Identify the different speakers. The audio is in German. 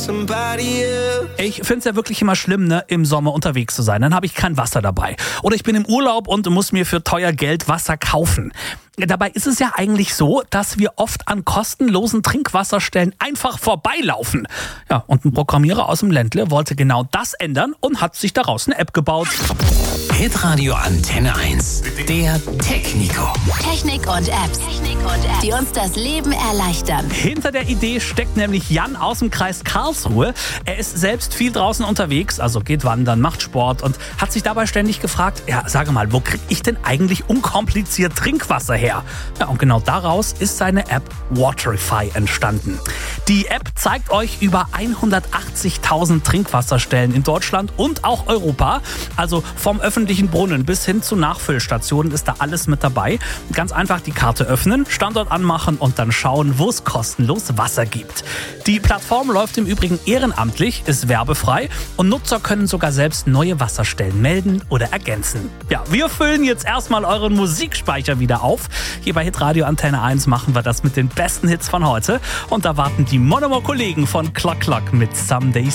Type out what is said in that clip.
Speaker 1: Ich finde es ja wirklich immer schlimm, ne, im Sommer unterwegs zu sein. Dann habe ich kein Wasser dabei. Oder ich bin im Urlaub und muss mir für teuer Geld Wasser kaufen. Dabei ist es ja eigentlich so, dass wir oft an kostenlosen Trinkwasserstellen einfach vorbeilaufen. Ja, und ein Programmierer aus dem Ländle wollte genau das ändern und hat sich daraus eine App gebaut.
Speaker 2: Hitradio Antenne 1, der Technico.
Speaker 3: Technik und Apps, die uns das Leben erleichtern.
Speaker 1: Hinter der Idee steckt nämlich Jan aus dem Kreis Karlsruhe. Er ist selbst viel draußen unterwegs, also geht wandern, macht Sport und hat sich dabei ständig gefragt, ja, sage mal, wo kriege ich denn eigentlich unkompliziert Trinkwasser her? Ja, und genau daraus ist seine App Waterify entstanden. Die App zeigt euch über 180.000 Trinkwasserstellen in Deutschland und auch Europa. Also vom öffentlichen Brunnen bis hin zu Nachfüllstationen ist da alles mit dabei. Ganz einfach die Karte öffnen, Standort anmachen und dann schauen, wo es kostenlos Wasser gibt. Die Plattform läuft im Übrigen ehrenamtlich, ist werbefrei und Nutzer können sogar selbst neue Wasserstellen melden oder ergänzen. Ja, wir füllen jetzt erstmal euren Musikspeicher wieder auf. Hier bei Hitradio Antenne 1 machen wir das mit den besten Hits von heute. Und da warten die Monomo-Kollegen von Cluck Cluck mit Some Days